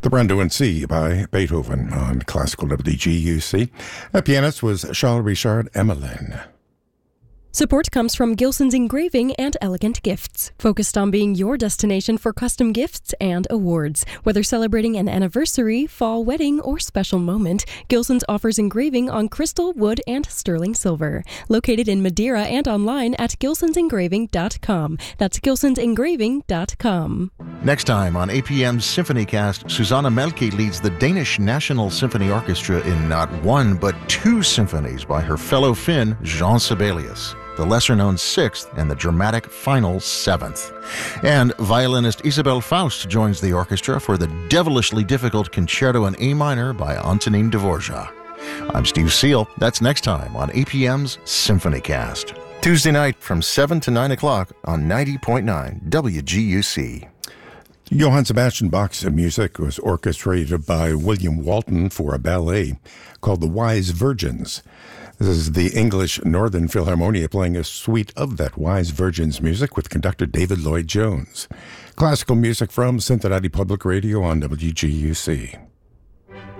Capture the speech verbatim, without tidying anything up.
The Brando in C by Beethoven on Classical W G U C. A pianist was Charles Richard Emelin. Support comes from Gilson's Engraving and Elegant Gifts, focused on being your destination for custom gifts and awards. Whether celebrating an anniversary, fall wedding, or special moment, Gilson's offers engraving on crystal, wood, and sterling silver. Located in Madeira and online at gilsons engraving dot com. That's gilsons engraving dot com. Next time on A P M's SymphonyCast, Susanna Melke leads the Danish National Symphony Orchestra in not one but two symphonies by her fellow Finn, Jean Sibelius, the lesser-known sixth and the dramatic final seventh. And violinist Isabelle Faust joins the orchestra for the devilishly difficult Concerto in A minor by Antonin Dvorak. I'm Steve Seal. That's next time on A P M's SymphonyCast. Tuesday night from seven to nine o'clock on ninety point nine W G U C. Johann Sebastian Bach's music was orchestrated by William Walton for a ballet called The Wise Virgins. This is the English Northern Philharmonia playing a suite of that Wise Virgins music with conductor David Lloyd Jones. Classical music from Cincinnati Public Radio on W G U C.